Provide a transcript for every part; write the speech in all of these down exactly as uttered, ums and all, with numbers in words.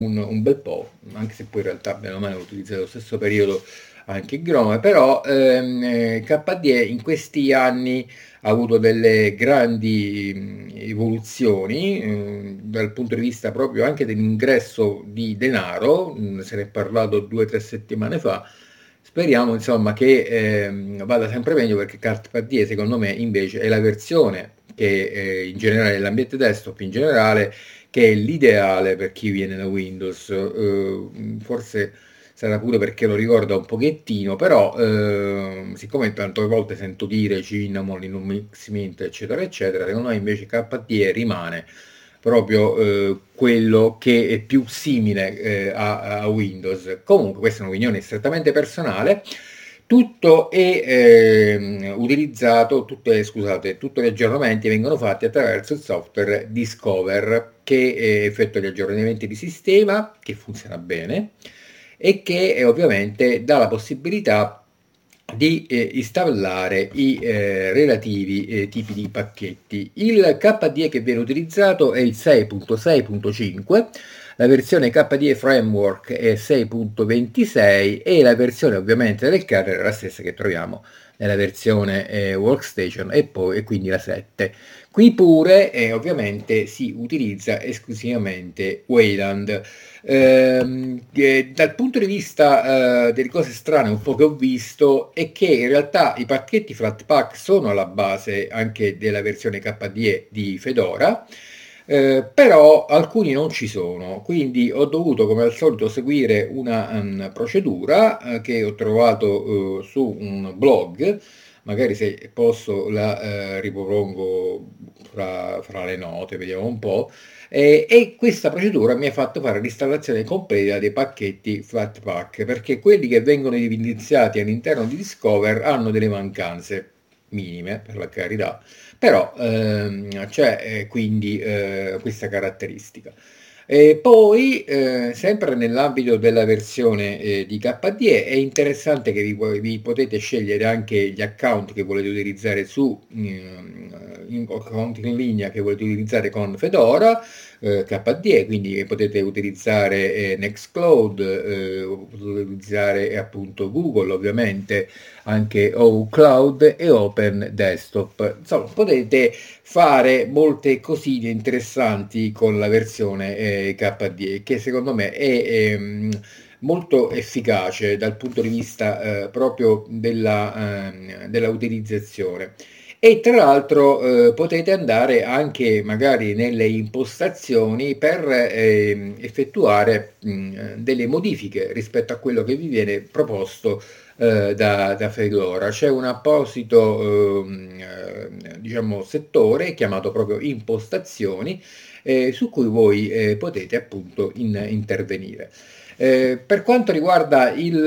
un, un bel po', anche se poi in realtà bene o male ho utilizzato lo stesso periodo anche Gnome, però ehm, eh, K D E in questi anni ha avuto delle grandi mh, evoluzioni eh, dal punto di vista proprio anche dell'ingresso di denaro, mh, se ne è parlato due o tre settimane fa. Speriamo insomma che ehm, vada sempre meglio, perché K D E secondo me invece è la versione che eh, in generale l'ambiente desktop in generale, che è l'ideale per chi viene da Windows. Eh, forse sarà pure perché lo ricorda un pochettino, però eh, siccome tante volte sento dire Cinnamon, Linux Mint, eccetera, eccetera, secondo me invece K D E rimane proprio eh, quello che è più simile eh, a, a Windows. Comunque questa è un'opinione strettamente personale. Tutto è ehm, utilizzato, tutte, scusate, tutti gli aggiornamenti vengono fatti attraverso il software Discover, che eh, effettua gli aggiornamenti di sistema, che funziona bene e che eh, ovviamente dà la possibilità di eh, installare i eh, relativi eh, tipi di pacchetti. Il K D E che viene utilizzato è il sei punto sei punto cinque, la versione K D E Framework è sei punto ventisei e la versione ovviamente del kernel è la stessa che troviamo nella versione eh, Workstation e poi e quindi la sette. Qui pure eh, ovviamente si utilizza esclusivamente Wayland. Ehm, eh, dal punto di vista eh, delle cose strane un po' che ho visto è che in realtà i pacchetti Flatpak sono alla base anche della versione K D E di Fedora, eh, però alcuni non ci sono, quindi ho dovuto come al solito seguire una um, procedura eh, che ho trovato eh, su un blog. Magari se posso la eh, ripropongo fra, fra le note, vediamo un po'. Eh, e questa procedura mi ha fatto fare l'installazione completa dei pacchetti Flatpak, perché quelli che vengono evidenziati all'interno di Discover hanno delle mancanze minime, per la carità, però ehm, c'è eh, quindi eh, questa caratteristica. E poi, eh, sempre nell'ambito della versione eh, di K D E, è interessante che vi, vi potete scegliere anche gli account che volete utilizzare su mm, in, account in linea che volete utilizzare con Fedora, eh, K D E, quindi potete utilizzare eh, Nextcloud, eh, potete utilizzare eh, appunto Google, ovviamente anche O Cloud e Open Desktop. Insomma, potete fare molte cosine interessanti con la versione eh, K D E, che secondo me è ehm, molto efficace dal punto di vista eh, proprio della, ehm, della utilizzazione. E tra l'altro eh, potete andare anche magari nelle impostazioni per ehm, effettuare mh, delle modifiche rispetto a quello che vi viene proposto eh, da, da Fedora. C'è un apposito ehm, eh, diciamo, settore chiamato proprio impostazioni eh, su cui voi eh, potete appunto in- intervenire. Eh, per quanto riguarda il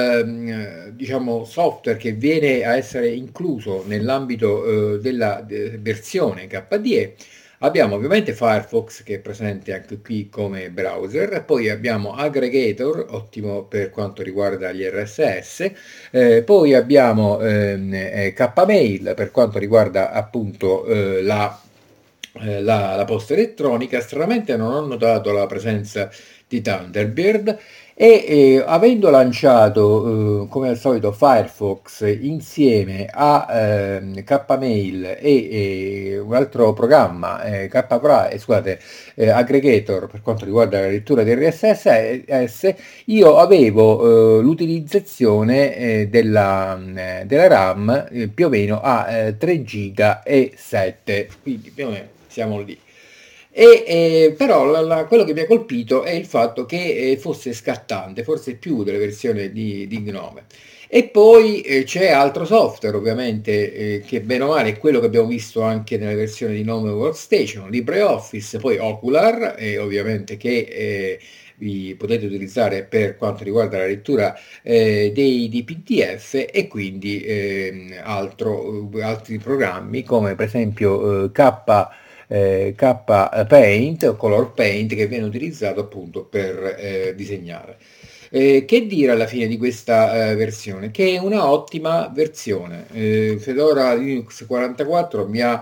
eh, diciamo, software che viene a essere incluso nell'ambito eh, della de- versione K D E, abbiamo ovviamente Firefox, che è presente anche qui come browser, poi abbiamo Aggregator, ottimo per quanto riguarda gli R S S, eh, poi abbiamo ehm, eh, Kmail per quanto riguarda appunto eh, la, eh, la, la posta elettronica. Stranamente non ho notato la presenza di Thunderbird. E eh, avendo lanciato eh, come al solito Firefox insieme a ehm, Kmail e, e un altro programma, eh, Kpra, eh, scusate, eh, Aggregator per quanto riguarda la lettura del R S S, io avevo eh, l'utilizzazione eh, della, eh, della RAM eh, più o meno a eh, tre giga e sette, quindi più o meno siamo lì. E, eh, però la- la- quello che mi ha colpito è il fatto che eh, fosse scattante, forse più della versione di, di Gnome. E poi eh, c'è altro software, ovviamente, eh, che bene o male è quello che abbiamo visto anche nella versione di Gnome Workstation, LibreOffice, poi Ocular, e ovviamente che eh, vi potete utilizzare per quanto riguarda la lettura eh, dei, di P D F, e quindi ehm, altro, altri programmi come per esempio eh, K eh, K Paint o Color Paint, che viene utilizzato appunto per eh, disegnare. Eh, che dire alla fine di questa eh, versione? Che è una ottima versione. Eh, Fedora Linux quarantaquattro mi ha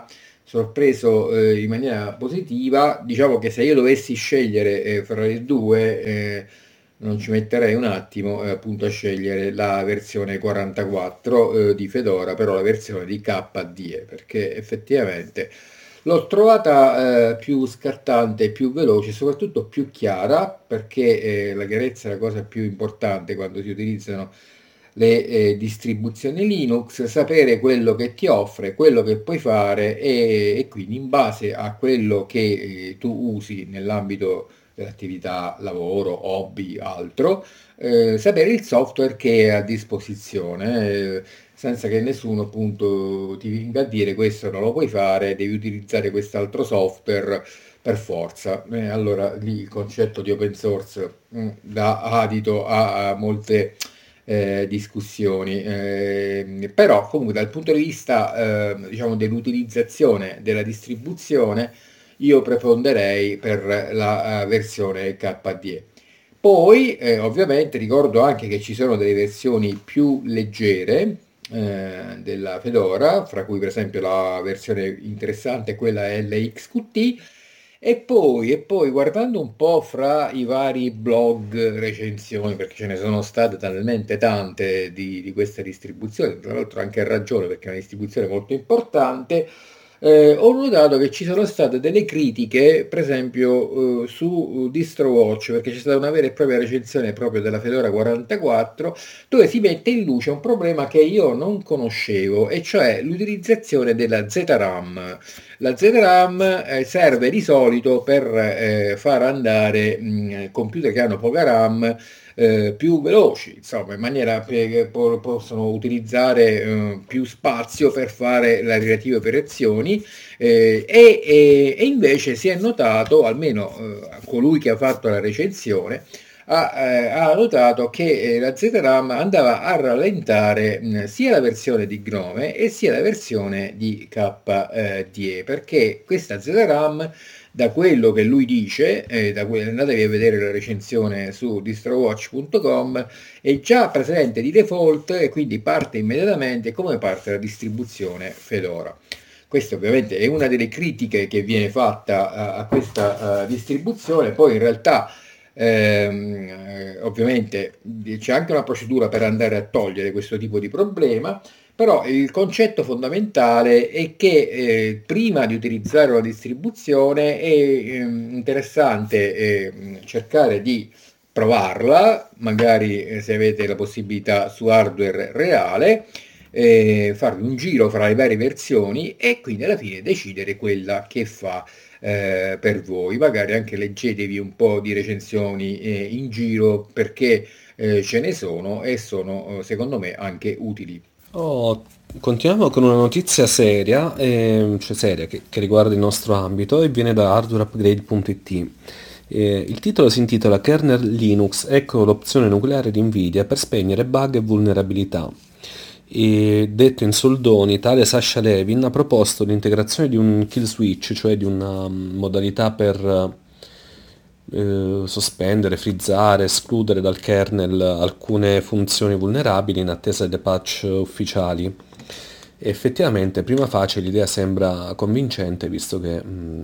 sorpreso eh, in maniera positiva. Diciamo che se io dovessi scegliere eh, fra le due, eh, non ci metterei un attimo eh, appunto a scegliere la versione quarantaquattro eh, di Fedora, però la versione di K D E, perché effettivamente l'ho trovata eh, più scattante, più veloce, soprattutto più chiara, perché eh, la chiarezza è la cosa più importante quando si utilizzano le eh, distribuzioni Linux, sapere quello che ti offre, quello che puoi fare e, e quindi in base a quello che eh, tu usi nell'ambito dell'attività lavoro, hobby, altro, eh, sapere il software che è a disposizione, eh, senza che nessuno appunto ti venga a dire questo non lo puoi fare, devi utilizzare quest'altro software per forza. Eh, allora lì il concetto di open source mh, dà adito a, a molte eh, discussioni, eh, però comunque dal punto di vista eh, diciamo dell'utilizzazione della distribuzione io preponderei per la eh, versione K D E. Poi eh, ovviamente ricordo anche che ci sono delle versioni più leggere eh, della Fedora, fra cui per esempio la versione interessante è quella L X Q T, e poi, e poi guardando un po' fra i vari blog, recensioni, perché ce ne sono state talmente tante di, di queste distribuzioni, tra l'altro anche a ragione perché è una distribuzione molto importante, eh, ho notato che ci sono state delle critiche, per esempio, eh, su DistroWatch, perché c'è stata una vera e propria recensione proprio della Fedora quarantaquattro, dove si mette in luce un problema che io non conoscevo, e cioè l'utilizzazione della Z RAM. La Z RAM eh, serve di solito per eh, far andare mh, computer che hanno poca RAM eh, più veloci, insomma, in maniera che po- possono utilizzare eh, più spazio per fare le relative operazioni eh, e, e- e invece si è notato, almeno eh, a colui che ha fatto la recensione, ha, eh, ha notato che eh, la Z RAM andava a rallentare mh, sia la versione di Gnome e sia la versione di K D E, perché questa Z RAM, da quello che lui dice, eh, da que- andatevi a vedere la recensione su distrowatch punto com, è già presente di default e quindi parte immediatamente come parte la distribuzione Fedora. Questa ovviamente è una delle critiche che viene fatta a, a questa uh, distribuzione, poi in realtà ehm, eh, ovviamente c'è anche una procedura per andare a togliere questo tipo di problema, però il concetto fondamentale è che eh, prima di utilizzare una distribuzione è ehm, interessante eh, cercare di provarla, magari eh, se avete la possibilità su hardware reale, eh, farvi un giro fra le varie versioni e quindi alla fine decidere quella che fa eh, per voi. Magari anche leggetevi un po' di recensioni eh, in giro, perché eh, ce ne sono e sono eh, secondo me anche utili. Oh, continuiamo con una notizia seria, ehm, cioè seria, che, che riguarda il nostro ambito e viene da hardwareupgrade punto it. Eh, il titolo si intitola Kernel Linux, ecco l'opzione nucleare di Nvidia per spegnere bug e vulnerabilità. E detto in soldoni, tale Sasha Levin ha proposto l'integrazione di un kill switch, cioè di una mm, modalità per eh, sospendere, frizzare, escludere dal kernel alcune funzioni vulnerabili in attesa delle patch ufficiali. E effettivamente, prima faccia, l'idea sembra convincente, visto che mh,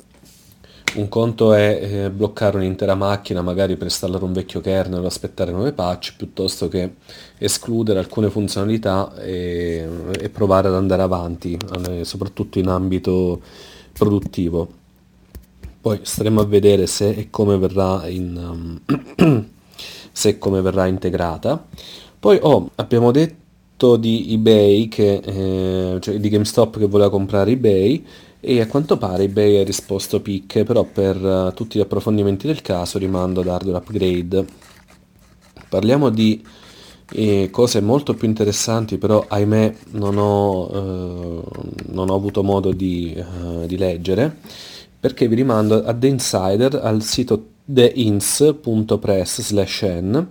un conto è eh, bloccare un'intera macchina, magari per installare un vecchio kernel o aspettare nuove patch, piuttosto che escludere alcune funzionalità e, e provare ad andare avanti, eh, soprattutto in ambito produttivo. Poi staremo a vedere se e come verrà, in, um, se e come verrà integrata. Poi oh, abbiamo detto di eBay, che, eh, cioè di GameStop che voleva comprare eBay, e a quanto pare eBay ha risposto picche, però per uh, tutti gli approfondimenti del caso rimando ad Hardware Upgrade. Parliamo di eh, cose molto più interessanti, però ahimè non ho, eh, non ho avuto modo di, eh, di leggere, perché vi rimando a The Insider, al sito theins punto press slash n,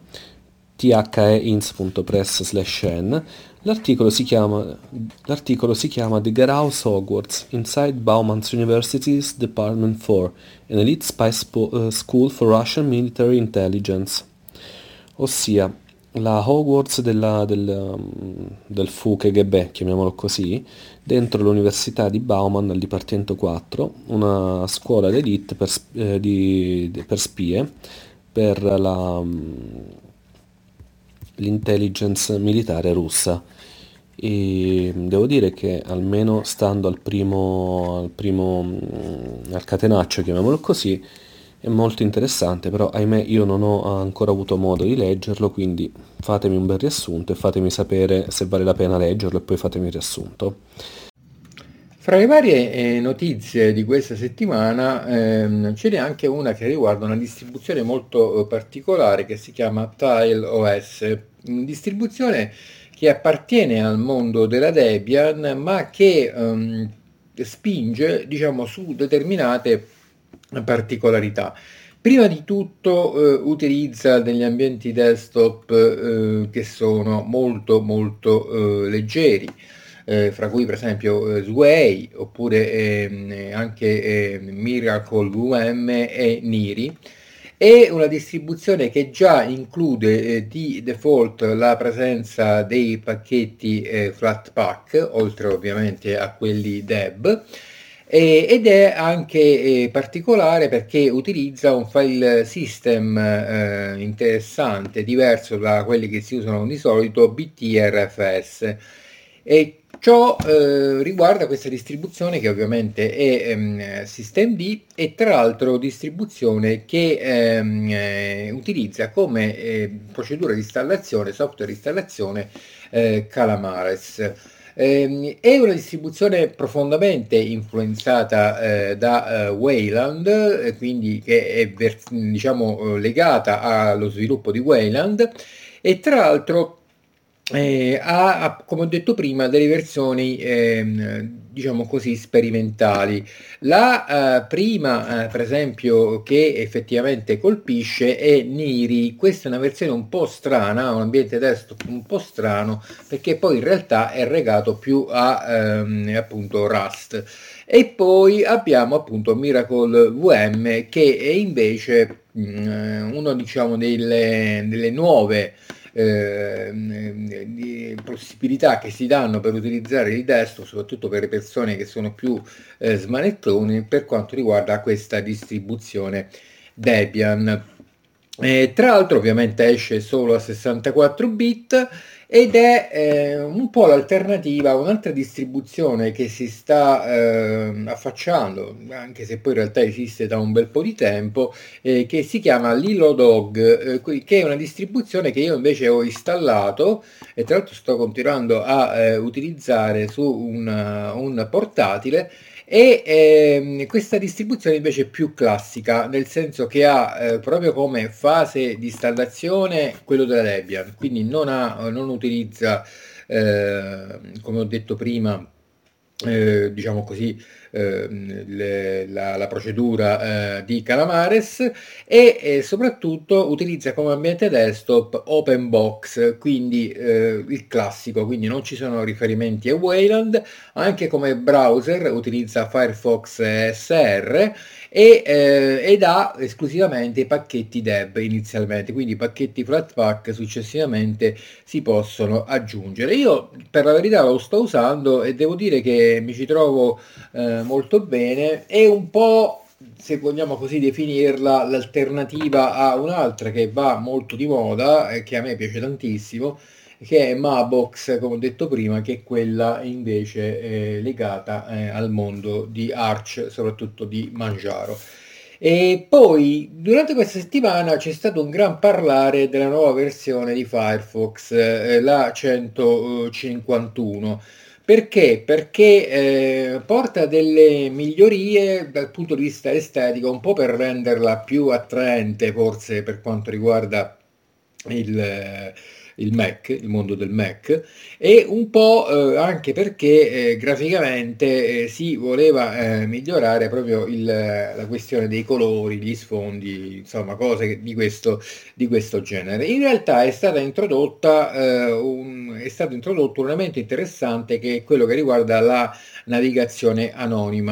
theins punto press slash n. L'articolo si chiama, l'articolo si chiama The Garaus Hogwarts, Inside Bauman's University's Department for an Elite Spy Spo- eh, School for Russian Military Intelligence. Ossia, la Hogwarts della- del, um, del F U K G B, chiamiamolo così, dentro l'Università di Bauman al Dipartimento quattro, una scuola d'élite per, sp- eh, di- di- per spie, per la, um, l'intelligence militare russa. E devo dire che almeno stando al primo, al primo, mm, al catenaccio, chiamiamolo così, è molto interessante, però ahimè io non ho ancora avuto modo di leggerlo, quindi fatemi un bel riassunto e fatemi sapere se vale la pena leggerlo e poi fatemi il riassunto. Fra le varie eh, notizie di questa settimana ehm, ce n'è anche una che riguarda una distribuzione molto eh, particolare che si chiama TileOS, una distribuzione che appartiene al mondo della Debian ma che ehm, spinge, diciamo, su determinate particolarità. Prima di tutto eh, utilizza degli ambienti desktop eh, che sono molto molto eh, leggeri, eh, fra cui per esempio eh, Sway oppure ehm, anche eh, Miracle V M e Niri. È una distribuzione che già include eh, di default la presenza dei pacchetti eh, Flatpak, oltre ovviamente a quelli Deb, e- ed è anche eh, particolare perché utilizza un file system eh, interessante, diverso da quelli che si usano di solito, B T R F S. E ciò eh, riguarda questa distribuzione che ovviamente è ehm, systemd e tra l'altro distribuzione che ehm, eh, utilizza come eh, procedura di installazione, software di installazione eh, Calamares. Ehm, è una distribuzione profondamente influenzata eh, da eh, Wayland, eh, quindi che è ver- diciamo, eh, legata allo sviluppo di Wayland e tra l'altro eh, ha, ha, come ho detto prima, delle versioni ehm, diciamo così sperimentali. La eh, prima, eh, per esempio, che effettivamente colpisce è Niri. Questa è una versione un po' strana, ha un ambiente desktop un po' strano, perché poi in realtà è legato più a ehm, appunto Rust. E poi abbiamo appunto Miracle V M che è invece mh, uno diciamo delle, delle nuove eh, di possibilità che si danno per utilizzare il desktop, soprattutto per le persone che sono più eh, smanettoni, per quanto riguarda questa distribuzione Debian. Eh, tra l'altro ovviamente esce solo a sessantaquattro bit ed è eh, un po' l'alternativa a un'altra distribuzione che si sta eh, affacciando, anche se poi in realtà esiste da un bel po' di tempo, eh, che si chiama Lilodog, eh, che è una distribuzione che io invece ho installato e tra l'altro sto continuando a eh, utilizzare su una- un portatile e ehm, questa distribuzione invece è più classica, nel senso che ha eh, proprio come fase di installazione quello della Debian, quindi non, ha, non utilizza, eh, come ho detto prima, eh, diciamo così, ehm, le- la, la procedura eh, di Calamares e eh, soprattutto utilizza come ambiente desktop open box, quindi eh, il classico, quindi non ci sono riferimenti a Wayland, anche come browser utilizza Firefox S R e, eh, ed ha esclusivamente i pacchetti Deb inizialmente, quindi i pacchetti Flatpak successivamente si possono aggiungere. Io per la verità lo sto usando e devo dire che mi ci trovo eh, molto bene. È un po', se vogliamo così definirla, l'alternativa a un'altra che va molto di moda e che a me piace tantissimo, che è Mabox, come ho detto prima, che è quella invece eh, legata eh, al mondo di Arch, soprattutto di Manjaro. E poi durante questa settimana c'è stato un gran parlare della nuova versione di Firefox, eh, la centocinquantuno. Perché? Perché eh, porta delle migliorie dal punto di vista estetico, un po' per renderla più attraente, forse per quanto riguarda il, eh, il Mac, il mondo del Mac, e un po' eh, anche perché eh, graficamente eh, si voleva eh, migliorare proprio il- la questione dei colori, gli sfondi, insomma, cose che- di questo, di questo genere. In realtà è stata introdotta, eh, un, è stato introdotto un elemento interessante che è quello che riguarda la navigazione anonima.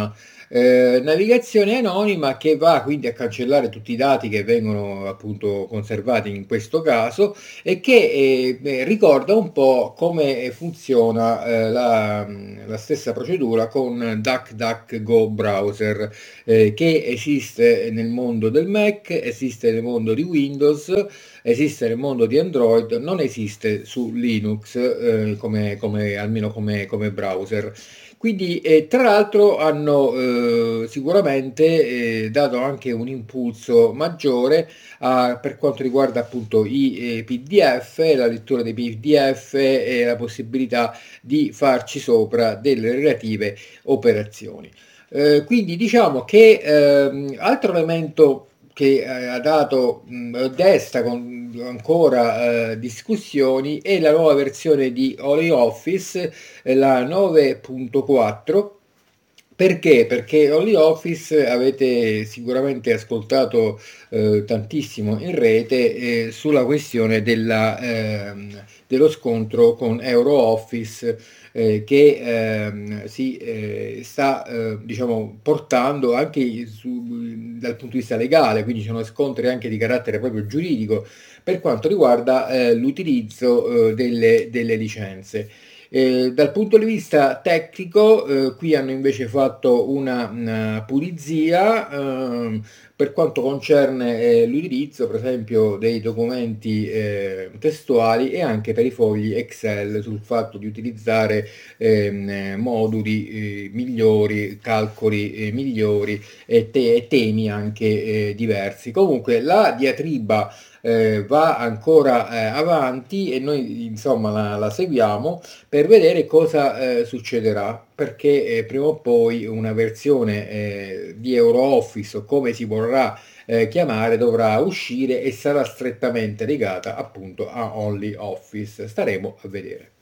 Eh, navigazione anonima che va quindi a cancellare tutti i dati che vengono appunto conservati in questo caso e che eh, beh, ricorda un po' come funziona eh, la, la stessa procedura con DuckDuckGo browser eh, che esiste nel mondo del Mac, esiste nel mondo di Windows, esiste nel mondo di Android, non esiste su Linux eh, come, come, almeno come, come browser. Quindi, eh, tra l'altro, hanno eh, sicuramente eh, dato anche un impulso maggiore a- per quanto riguarda appunto i eh, P D F, la lettura dei P D F e la possibilità di farci sopra delle relative operazioni. Eh, quindi diciamo che ehm, altro elemento che eh, ha dato mh, desta con ancora eh, discussioni è la nuova versione di OnlyOffice, eh, la nove punto quattro. Perché? Perché OnlyOffice avete sicuramente ascoltato eh, tantissimo in rete eh, sulla questione della, ehm, dello scontro con EuroOffice eh, che ehm, si eh, sta eh, diciamo, portando anche su- dal punto di vista legale, quindi ci sono scontri anche di carattere proprio giuridico per quanto riguarda eh, l'utilizzo eh, delle, delle licenze. Eh, dal punto di vista tecnico, eh, qui hanno invece fatto una, una pulizia ehm, per quanto concerne eh, l'utilizzo, per esempio, dei documenti eh, testuali e anche per i fogli Excel sul fatto di utilizzare ehm, eh, moduli eh, migliori, calcoli eh, migliori e, te- e temi anche eh, diversi. Comunque la diatriba eh, va ancora eh, avanti e noi insomma la, la seguiamo per vedere cosa eh, succederà, perché eh, prima o poi una versione eh, di EuroOffice o come si vorrà eh, chiamare dovrà uscire e sarà strettamente legata appunto a OnlyOffice. Staremo a vedere.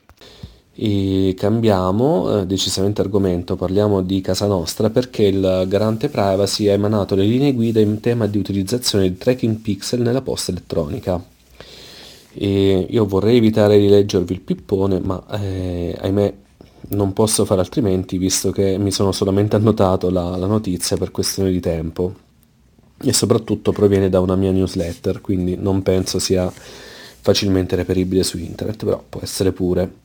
E cambiamo eh, decisamente argomento, parliamo di casa nostra perché il garante privacy ha emanato le linee guida in tema di utilizzazione di tracking pixel nella posta elettronica. E io vorrei evitare di leggervi il pippone, ma eh, ahimè non posso fare altrimenti visto che mi sono solamente annotato la, la notizia per questione di tempo e soprattutto proviene da una mia newsletter, quindi non penso sia facilmente reperibile su internet, però può essere pure.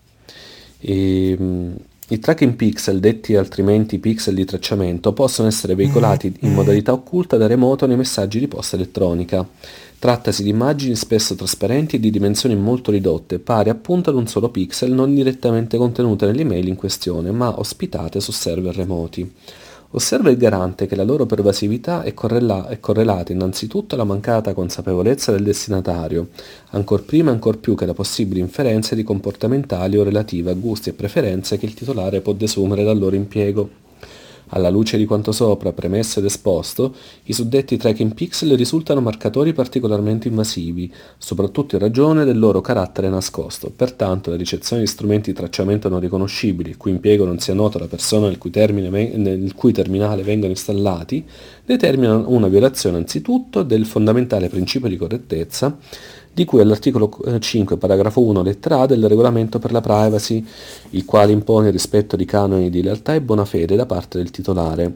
E, mh, I tracking pixel, detti altrimenti pixel di tracciamento, possono essere veicolati in modalità occulta da remoto nei messaggi di posta elettronica. Trattasi di immagini spesso trasparenti e di dimensioni molto ridotte, pari appunto ad un solo pixel, non direttamente contenute nell'email in questione, ma ospitate su server remoti. Osserva il garante che la loro pervasività è, correla- è correlata innanzitutto alla mancata consapevolezza del destinatario, ancor prima e ancor più che alla possibili inferenze di comportamentali o relative a gusti e preferenze che il titolare può desumere dal loro impiego. Alla luce di quanto sopra premesso ed esposto, i suddetti tracking pixel risultano marcatori particolarmente invasivi, soprattutto in ragione del loro carattere nascosto. Pertanto la ricezione di strumenti di tracciamento non riconoscibili, il cui impiego non sia noto alla persona nel cui, termine, nel cui terminale vengono installati, determina una violazione anzitutto del fondamentale principio di correttezza di cui all'articolo cinque, paragrafo uno, lettera A del regolamento per la privacy, il quale impone il rispetto di canoni di lealtà e buona fede da parte del titolare.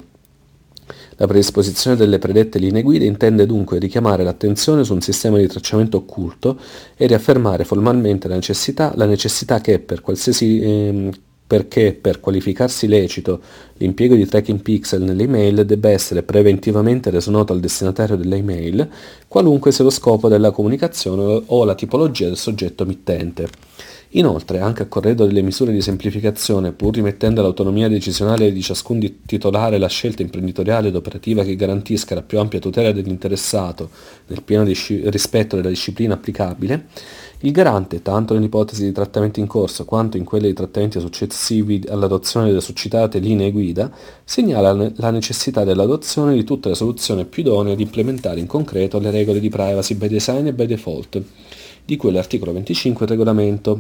La predisposizione delle predette linee guida intende dunque richiamare l'attenzione su un sistema di tracciamento occulto e riaffermare formalmente la necessità, la necessità che per qualsiasi ehm, perché per qualificarsi lecito l'impiego di tracking pixel nelle email debba essere preventivamente reso noto al destinatario delle email, qualunque sia lo scopo della comunicazione o la tipologia del soggetto mittente. Inoltre, anche a corredo delle misure di semplificazione, pur rimettendo all'autonomia decisionale di ciascun di- titolare la scelta imprenditoriale ed operativa che garantisca la più ampia tutela dell'interessato nel pieno disci- rispetto della disciplina applicabile, il garante, tanto nell'ipotesi di trattamenti in corso quanto in quelle di trattamenti successivi all'adozione delle succitate linee guida, segnala ne- la necessità dell'adozione di tutte le soluzioni più idonee ad implementare in concreto le regole di privacy by design e by default, di cui l'articolo venticinque del regolamento.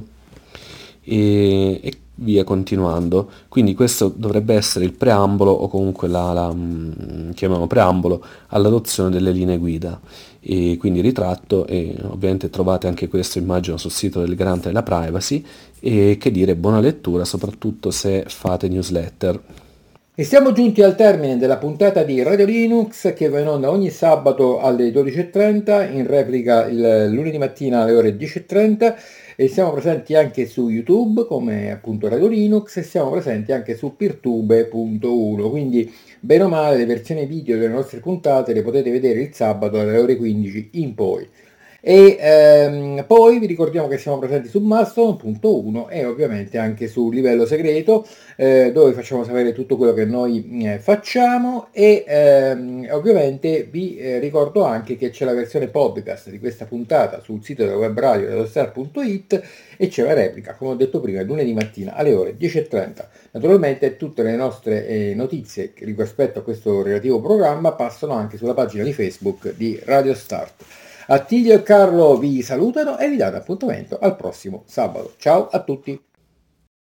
E, e via continuando. Quindi questo dovrebbe essere il preambolo o comunque la, la mm, chiamiamo preambolo all'adozione delle linee guida. E quindi ritratto e ovviamente trovate anche questo immagino sul sito del garante della privacy e che dire buona lettura soprattutto se fate newsletter. E siamo giunti al termine della puntata di Radio Linux che va in onda ogni sabato alle dodici e trenta, in replica il lunedì mattina alle ore dieci e trenta, e siamo presenti anche su YouTube come appunto Radio Linux, e siamo presenti anche su Peertube punto uno, quindi bene o male le versioni video delle nostre puntate le potete vedere il sabato dalle ore quindici in poi. E ehm, poi vi ricordiamo che siamo presenti su Mastodon punto uno e ovviamente anche su Livello Segreto, eh, dove facciamo sapere tutto quello che noi eh, facciamo, e ehm, ovviamente vi eh, ricordo anche che c'è la versione podcast di questa puntata sul sito della web radio radiostar punto it, e c'è la replica, come ho detto prima, lunedì mattina alle ore dieci e trenta. Naturalmente tutte le nostre eh, notizie rispetto a questo relativo programma passano anche sulla pagina di Facebook di Radio Start. Attilio e Carlo vi salutano e vi danno appuntamento al prossimo sabato. Ciao a tutti!